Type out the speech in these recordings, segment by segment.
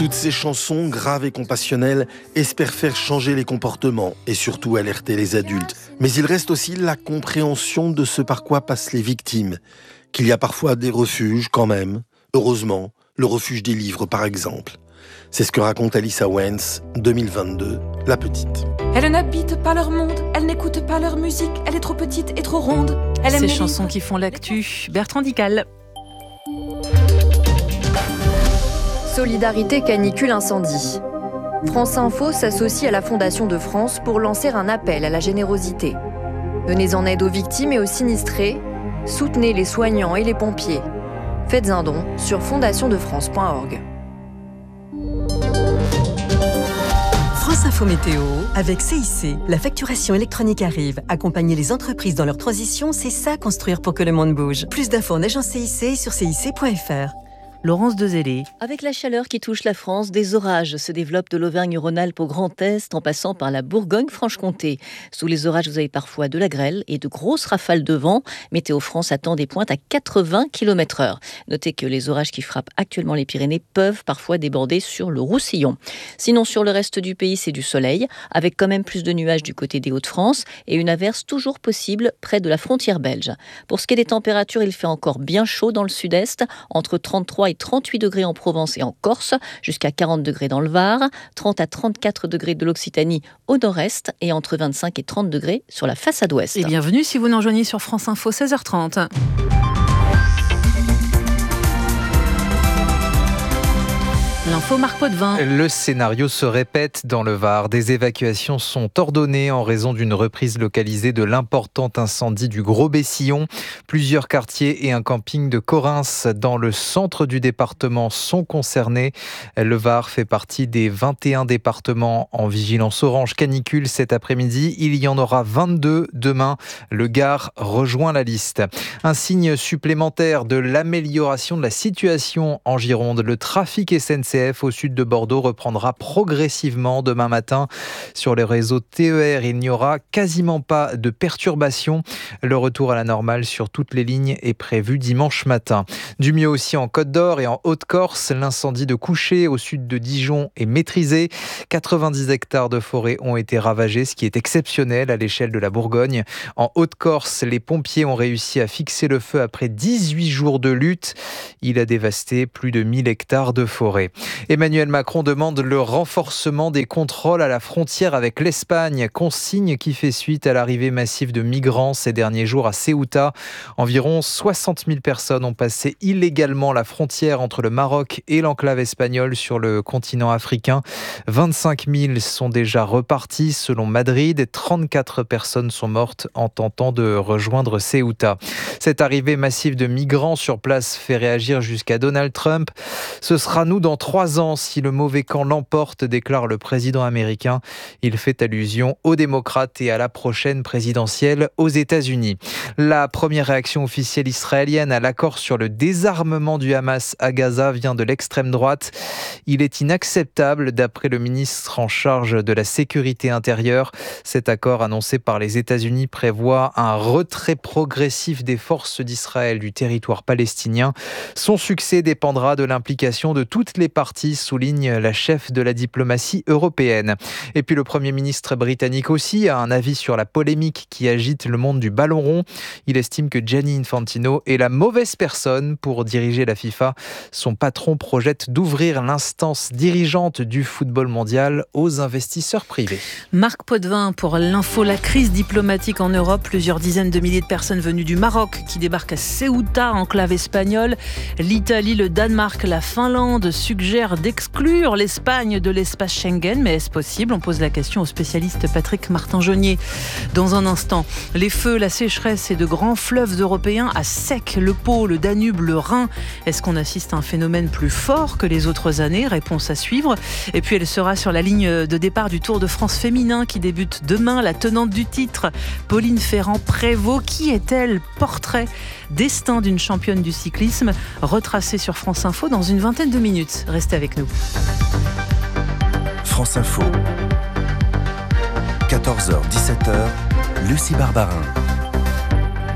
Toutes ces chansons, graves et compassionnelles, espèrent faire changer les comportements et surtout alerter les adultes. Mais il reste aussi la compréhension de ce par quoi passent les victimes. Qu'il y a parfois des refuges quand même, heureusement, le refuge des livres par exemple. C'est ce que raconte Alyssa Wentz, 2022, La Petite. Elle n'habite pas leur monde, elle n'écoute pas leur musique, elle est trop petite et trop ronde. Ces chansons qui font l'actu, Bertrand Dical. Solidarité canicule incendie. France Info s'associe à la Fondation de France pour lancer un appel à la générosité. Venez en aide aux victimes et aux sinistrés. Soutenez les soignants et les pompiers. Faites un don sur fondationdefrance.org. France Info Météo, avec CIC. La facturation électronique arrive. Accompagner les entreprises dans leur transition, c'est ça construire pour que le monde bouge. Plus d'infos en agence CIC et sur cic.fr. Laurence Dezellé. Avec la chaleur qui touche la France, des orages se développent de l'Auvergne-Rhône-Alpes au Grand Est en passant par la Bourgogne-Franche-Comté. Sous les orages, vous avez parfois de la grêle et de grosses rafales de vent. Météo France attend des pointes à 80 km/h. Notez que les orages qui frappent actuellement les Pyrénées peuvent parfois déborder sur le Roussillon. Sinon, sur le reste du pays, c'est du soleil, avec quand même plus de nuages du côté des Hauts-de-France et une averse toujours possible près de la frontière belge. Pour ce qui est des températures, il fait encore bien chaud dans le sud-est, entre 33 et 38 degrés en Provence et en Corse, jusqu'à 40 degrés dans le Var, 30 à 34 degrés de l'Occitanie au nord-est et entre 25 et 30 degrés sur la façade ouest. Et bienvenue si vous nous rejoignez sur France Info, 16h30. L'info Marc Potvin. Le scénario se répète dans le Var. Des évacuations sont ordonnées en raison d'une reprise localisée de l'important incendie du Gros-Bessillon. Plusieurs quartiers et un camping de Correns dans le centre du département sont concernés. Le Var fait partie des 21 départements en vigilance orange canicule cet après-midi. Il y en aura 22 demain. Le Gard rejoint la liste. Un signe supplémentaire de l'amélioration de la situation en Gironde. Le trafic SNCF au sud de Bordeaux reprendra progressivement demain matin. Sur les réseaux TER, il n'y aura quasiment pas de perturbations. Le retour à la normale sur toutes les lignes est prévu dimanche matin. Du mieux aussi en Côte d'Or et en Haute-Corse. L'incendie de Couché au sud de Dijon est maîtrisé. 90 hectares de forêt ont été ravagés, ce qui est exceptionnel à l'échelle de la Bourgogne. En Haute-Corse, les pompiers ont réussi à fixer le feu après 18 jours de lutte. Il a dévasté plus de 1000 hectares de forêt. Emmanuel Macron demande le renforcement des contrôles à la frontière avec l'Espagne, consigne qui fait suite à l'arrivée massive de migrants ces derniers jours à Ceuta. Environ 60 000 personnes ont passé illégalement la frontière entre le Maroc et l'enclave espagnole sur le continent africain. 25 000 sont déjà repartis selon Madrid. 34 personnes sont mortes en tentant de rejoindre Ceuta. Cette arrivée massive de migrants sur place fait réagir jusqu'à Donald Trump. Ce sera nous dans 3 ans si le mauvais camp l'emporte, déclare le président américain. Il fait allusion aux démocrates et à la prochaine présidentielle aux États-Unis. La première réaction officielle israélienne à l'accord sur le désarmement du Hamas à Gaza vient de l'extrême droite. Il est inacceptable, d'après le ministre en charge de la sécurité intérieure. Cet accord annoncé par les États-Unis prévoit un retrait progressif des forces d'Israël du territoire palestinien. Son succès dépendra de l'implication de toutes les parties, souligne la chef de la diplomatie européenne. Et puis le Premier ministre britannique aussi a un avis sur la polémique qui agite le monde du ballon rond. Il estime que Gianni Infantino est la mauvaise personne pour diriger la FIFA. Son patron projette d'ouvrir l'instance dirigeante du football mondial aux investisseurs privés. Marc Potvin pour l'info. La crise diplomatique en Europe. Plusieurs dizaines de milliers de personnes venues du Maroc qui débarquent à Ceuta, enclave espagnole. L'Italie, le Danemark, la Finlande suggèrent d'exclure l'Espagne de l'espace Schengen. Mais est-ce possible ? On pose la question au spécialiste Patrick Martin-Jeunier. Dans un instant, les feux, la sécheresse et de grands fleuves européens à sec. Le Pô, le Danube, le Rhin. Est-ce qu'on assiste à un phénomène plus fort que les autres années ? Réponse à suivre. Et puis elle sera sur la ligne de départ du Tour de France féminin qui débute demain. La tenante du titre, Pauline Ferrand-Prévot. Qui est-elle ? Portrait, destin d'une championne du cyclisme, retracé sur France Info dans une vingtaine de minutes. Restez avec nous. France Info, 14h-17h, Lucie Barbarin.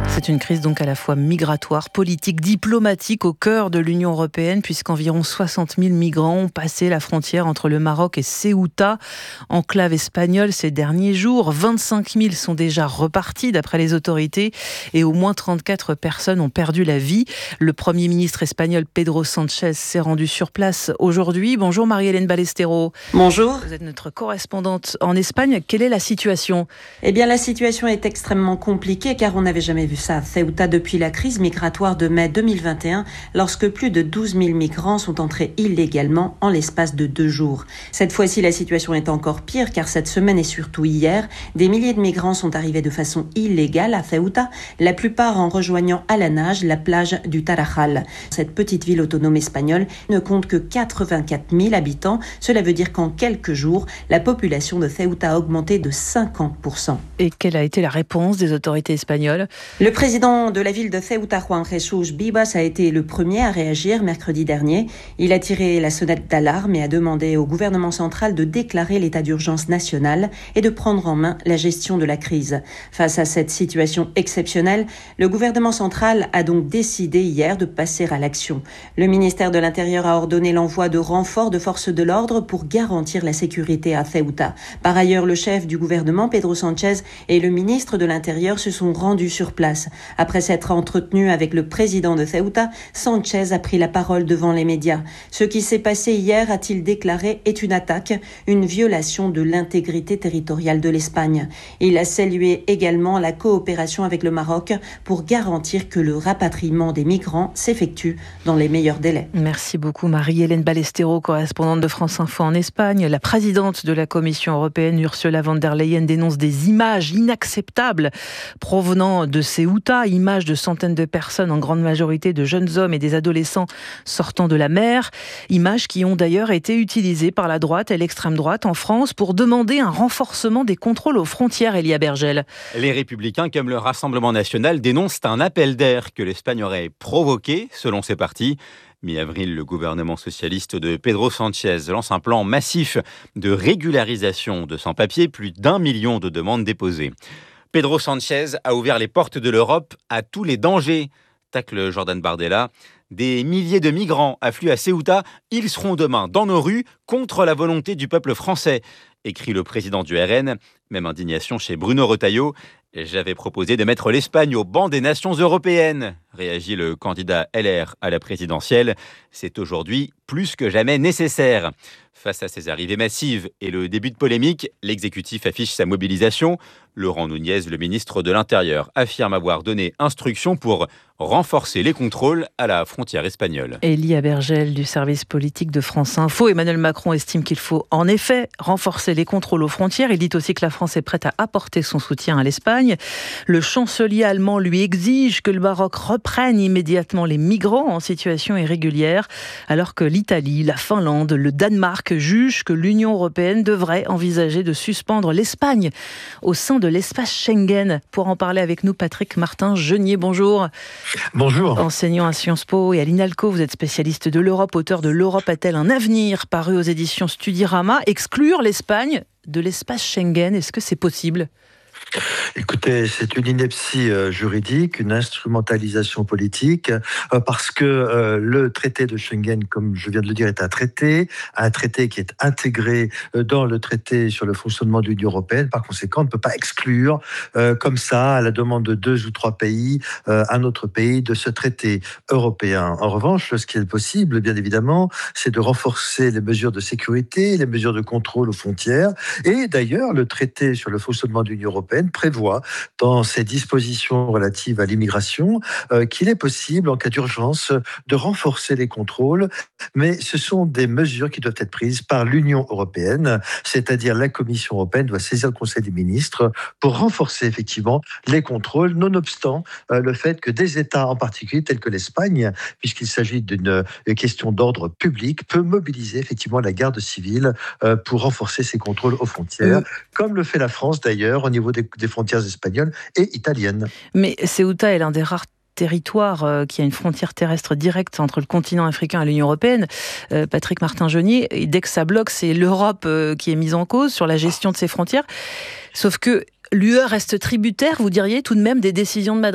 C'est une crise donc à la fois migratoire, politique, diplomatique au cœur de l'Union européenne, puisqu'environ 60 000 migrants ont passé la frontière entre le Maroc et Ceuta, enclave espagnole, ces derniers jours. 25 000 sont déjà repartis d'après les autorités et au moins 34 personnes ont perdu la vie. Le Premier ministre espagnol Pedro Sánchez s'est rendu sur place aujourd'hui. Bonjour Marie-Hélène Ballesteros. Bonjour. Vous êtes notre correspondante en Espagne. Quelle est la situation ? Eh bien, la situation est extrêmement compliquée car on n'avait jamais vu ça à Ceuta depuis la crise migratoire de mai 2021, lorsque plus de 12 000 migrants sont entrés illégalement en l'espace de 2 jours. Cette fois-ci, la situation est encore pire car cette semaine et surtout hier, des milliers de migrants sont arrivés de façon illégale à Ceuta, la plupart en rejoignant à la nage la plage du Tarajal. Cette petite ville autonome espagnole ne compte que 84 000 habitants. Cela veut dire qu'en quelques jours, la population de Ceuta a augmenté de 50%. Et quelle a été la réponse des autorités espagnoles ? Le président de la ville de Ceuta, Juan Jesús Vivas, a été le premier à réagir mercredi dernier. Il a tiré la sonnette d'alarme et a demandé au gouvernement central de déclarer l'état d'urgence national et de prendre en main la gestion de la crise. Face à cette situation exceptionnelle, le gouvernement central a donc décidé hier de passer à l'action. Le ministère de l'Intérieur a ordonné l'envoi de renforts de forces de l'ordre pour garantir la sécurité à Ceuta. Par ailleurs, le chef du gouvernement, Pedro Sánchez, et le ministre de l'Intérieur se sont rendus sur place. Après s'être entretenu avec le président de Ceuta, Sánchez a pris la parole devant les médias. Ce qui s'est passé hier, a-t-il déclaré, est une attaque, une violation de l'intégrité territoriale de l'Espagne. Il a salué également la coopération avec le Maroc pour garantir que le rapatriement des migrants s'effectue dans les meilleurs délais. Merci beaucoup Marie-Hélène Ballesteros, correspondante de France Info en Espagne. La présidente de la Commission européenne, Ursula von der Leyen, dénonce des images inacceptables provenant de Ceuta, images de centaines de personnes, en grande majorité de jeunes hommes et des adolescents sortant de la mer. Images qui ont d'ailleurs été utilisées par la droite et l'extrême droite en France pour demander un renforcement des contrôles aux frontières, Elia Bergel. Les Républicains, comme le Rassemblement national, dénoncent un appel d'air que l'Espagne aurait provoqué, selon ses partis. Mi-avril, le gouvernement socialiste de Pedro Sánchez lance un plan massif de régularisation de sans-papiers, plus d'1 million de demandes déposées. Pedro Sánchez a ouvert les portes de l'Europe à tous les dangers, tacle Jordan Bardella. Des milliers de migrants affluent à Ceuta. Ils seront demain dans nos rues contre la volonté du peuple français, écrit le président du RN. Même indignation chez Bruno Retailleau. J'avais proposé de mettre l'Espagne au banc des nations européennes, réagit le candidat LR à la présidentielle. C'est aujourd'hui plus que jamais nécessaire. Face à ces arrivées massives et le début de polémique, l'exécutif affiche sa mobilisation. Laurent Nunez, le ministre de l'Intérieur, affirme avoir donné instruction pour renforcer les contrôles à la frontière espagnole. Elia Bergel du service politique de France Info. Emmanuel Macron estime qu'il faut en effet renforcer les contrôles aux frontières. Il dit aussi que la France est prête à apporter son soutien à l'Espagne. Le chancelier allemand lui exige que le Maroc reprenne immédiatement les migrants en situation irrégulière, alors que l'Italie, la Finlande, le Danemark jugent que l'Union européenne devrait envisager de suspendre l'Espagne au sein de l'espace Schengen. Pour en parler avec nous, Patrick Martin-Genier, bonjour. Bonjour. Enseignant à Sciences Po et à l'INALCO, vous êtes spécialiste de l'Europe, auteur de L'Europe a-t-elle un avenir, paru aux éditions Studirama. Exclure l'Espagne de l'espace Schengen, est-ce que c'est possible ? Écoutez, c'est une ineptie juridique, une instrumentalisation politique, parce que le traité de Schengen, comme je viens de le dire, est un traité qui est intégré dans le traité sur le fonctionnement de l'Union européenne. Par conséquent, on ne peut pas exclure comme ça, à la demande de 2 ou 3 pays, un autre pays de ce traité européen. En revanche, ce qui est possible, bien évidemment, c'est de renforcer les mesures de sécurité, les mesures de contrôle aux frontières. Et d'ailleurs, le traité sur le fonctionnement de l'Union européenne prévoit dans ses dispositions relatives à l'immigration qu'il est possible, en cas d'urgence, de renforcer les contrôles, mais ce sont des mesures qui doivent être prises par l'Union européenne, c'est-à-dire la Commission européenne doit saisir le Conseil des ministres pour renforcer effectivement les contrôles, nonobstant le fait que des États en particulier, tels que l'Espagne, puisqu'il s'agit d'une question d'ordre public, peut mobiliser effectivement la garde civile pour renforcer ces contrôles aux frontières, comme le fait la France d'ailleurs au niveau des frontières espagnoles et italiennes. Mais Ceuta est l'un des rares territoire qui a une frontière terrestre directe entre le continent africain et l'Union européenne, Patrick Martin-Genier, et dès que ça bloque, c'est l'Europe qui est mise en cause sur la gestion de ses frontières. Sauf que l'UE reste tributaire, vous diriez, tout de même des décisions de Madrid ?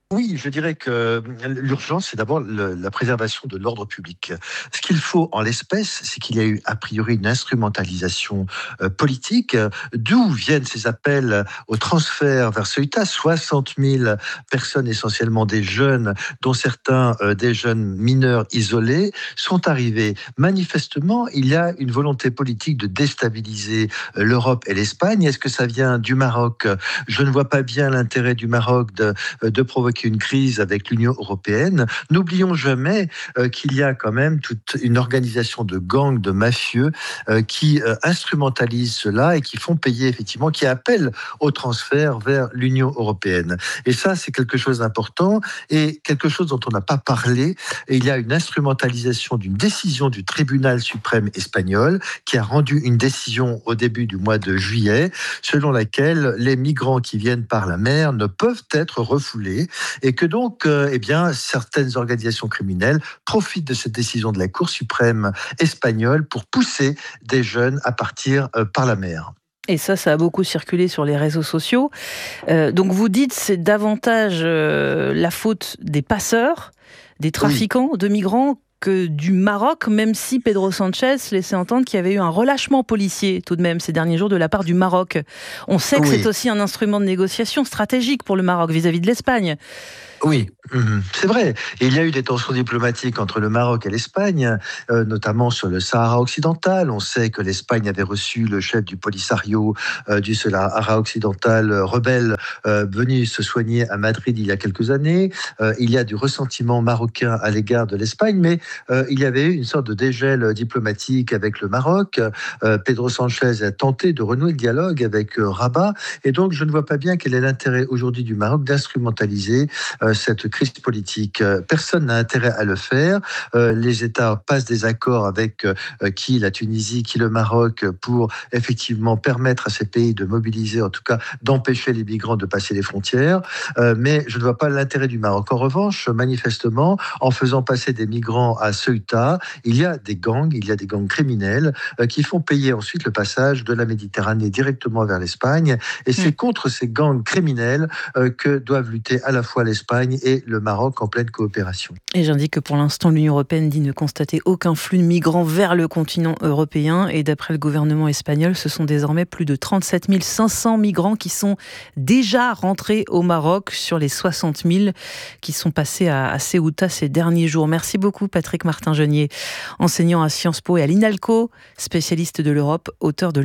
Oui, je dirais que l'urgence, c'est d'abord la préservation de l'ordre public. Ce qu'il faut en l'espèce, c'est qu'il y a eu a priori une instrumentalisation politique. D'où viennent ces appels au transfert vers Ceuta? 60 000 personnes, essentiellement des jeunes, dont certains des jeunes mineurs isolés, sont arrivés. Manifestement, il y a une volonté politique de déstabiliser l'Europe et l'Espagne. Est-ce que ça vient du Maroc? Je ne vois pas bien l'intérêt du Maroc de provoquer une crise avec l'Union européenne. N'oublions jamais qu'il y a quand même toute une organisation de gangs, de mafieux qui instrumentalisent cela et qui font payer effectivement, qui appellent au transfert vers l'Union européenne. Et ça, c'est quelque chose d'important et quelque chose dont on n'a pas parlé. Et il y a une instrumentalisation d'une décision du tribunal suprême espagnol qui a rendu une décision au début du mois de juillet selon laquelle les migrants qui viennent par la mer ne peuvent être refoulés et que donc, certaines organisations criminelles profitent de cette décision de la Cour suprême espagnole pour pousser des jeunes à partir par la mer. Et ça a beaucoup circulé sur les réseaux sociaux. Donc vous dites c'est davantage la faute des passeurs, des trafiquants de migrants que du Maroc, même si Pedro Sánchez laissait entendre qu'il y avait eu un relâchement policier tout de même ces derniers jours de la part du Maroc. On sait que c'est aussi un instrument de négociation stratégique pour le Maroc vis-à-vis de l'Espagne. Oui, c'est vrai. Il y a eu des tensions diplomatiques entre le Maroc et l'Espagne, notamment sur le Sahara occidental. On sait que l'Espagne avait reçu le chef du Polisario du Sahara occidental rebelle venu se soigner à Madrid il y a quelques années. Il y a du ressentiment marocain à l'égard de l'Espagne, mais il y avait eu une sorte de dégel diplomatique avec le Maroc. Pedro Sánchez a tenté de renouer le dialogue avec Rabat, et donc je ne vois pas bien quel est l'intérêt aujourd'hui du Maroc d'instrumentaliser cette crise politique. Personne n'a intérêt à le faire. Les États passent des accords avec qui la Tunisie, qui le Maroc, pour effectivement permettre à ces pays de mobiliser, en tout cas d'empêcher les migrants de passer les frontières. Mais je ne vois pas l'intérêt du Maroc. En revanche, manifestement, en faisant passer des migrants à Ceuta, il y a des gangs criminels qui font payer ensuite le passage de la Méditerranée directement vers l'Espagne. Et c'est contre ces gangs criminels que doivent lutter à la fois l'Espagne et le Maroc en pleine coopération. Et j'indique que pour l'instant, l'Union européenne dit ne constater aucun flux de migrants vers le continent européen. Et d'après le gouvernement espagnol, ce sont désormais plus de 37 500 migrants qui sont déjà rentrés au Maroc sur les 60 000 qui sont passés à Ceuta ces derniers jours. Merci beaucoup Patrick Martin-Genier, enseignant à Sciences Po et à l'INALCO, spécialiste de l'Europe, auteur de